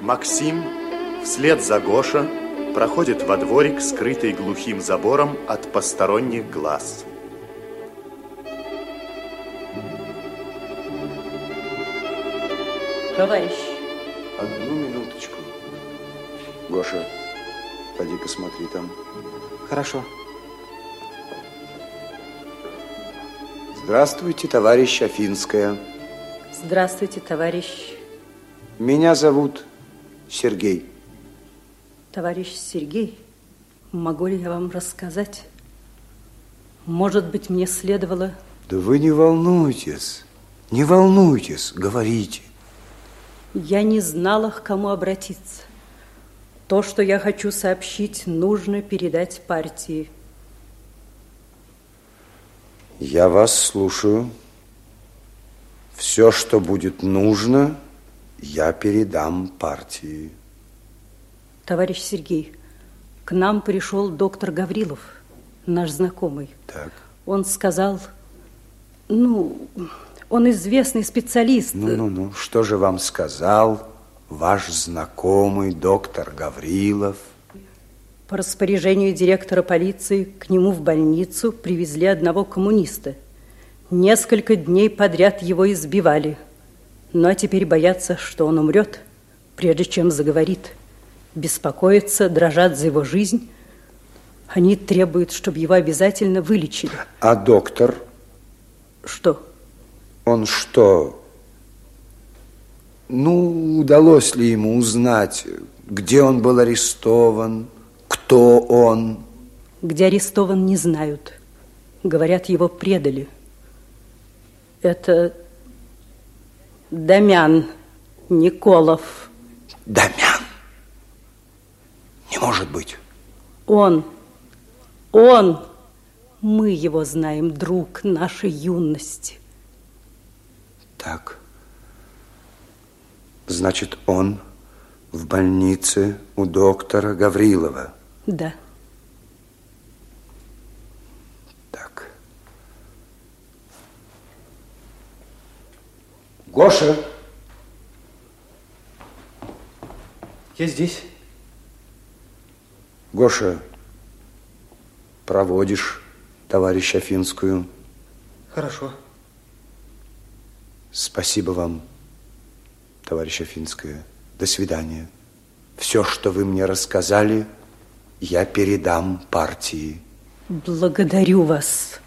Максим вслед за Гоша проходит во дворик, скрытый глухим забором от посторонних глаз. Товарищ. Одну минуточку. Гоша, поди-ка смотри там. Хорошо. Здравствуйте, товарищ Афинская. Здравствуйте, товарищ. Меня зовут Сергей. Товарищ Сергей, могу ли я вам рассказать? Может быть, мне следовало... Да вы не волнуйтесь, говорите. Я не знала, к кому обратиться. То, что я хочу сообщить, нужно передать партии. Я вас слушаю. Все, что будет нужно, я передам партии. Товарищ Сергей, к нам пришел доктор Гаврилов, наш знакомый. Так. Он сказал, он известный специалист. Ну, что же вам сказал ваш знакомый доктор Гаврилов? По распоряжению директора полиции к нему в больницу привезли одного коммуниста. Несколько дней подряд его избивали. Ну, а теперь боятся, что он умрет, прежде чем заговорит. Беспокоятся, дрожат за его жизнь. Они требуют, чтобы его обязательно вылечили. А доктор? Что? Он что? Удалось ли ему узнать, где он был арестован, кто он? Где арестован, не знают. Говорят, его предали. Это Дамян Николов. Дамян? Не может быть. Он. Мы его знаем, друг нашей юности. Так. Значит, он в больнице у доктора Гаврилова? Да. Так. Гоша! Я здесь. Гоша, проводишь товарища Афинскую? Хорошо. Спасибо вам, товарищ Афинская. До свидания. Все, что вы мне рассказали, я передам партии. Благодарю вас.